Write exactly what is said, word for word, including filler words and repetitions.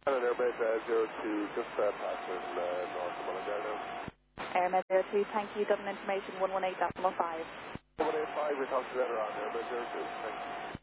Hello, Airmed uh, zero two, just uh, passing uh, north of Mullingar now. Airmed zero two, thank you. Dublin information one one eight point five. one one eight point five, we talked to that around Airmed zero two, thanks.